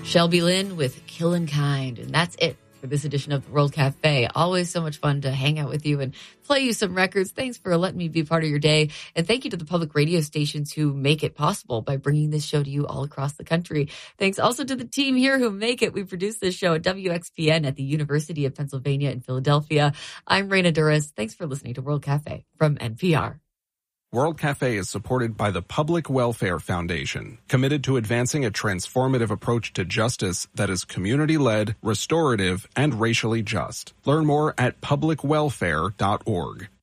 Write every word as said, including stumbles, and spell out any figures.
Shelby Lynn with Killin' Kind. And that's it for this edition of the World Cafe. Always so much fun to hang out with you and play you some records. Thanks for letting me be part of your day. And thank you to the public radio stations who make it possible by bringing this show to you all across the country. Thanks also to the team here who make it. We produce this show at W X P N at the University of Pennsylvania in Philadelphia. I'm Raina Duras. Thanks for listening to World Cafe from N P R. World Cafe is supported by the Public Welfare Foundation, committed to advancing a transformative approach to justice that is community-led, restorative, and racially just. Learn more at public welfare dot org.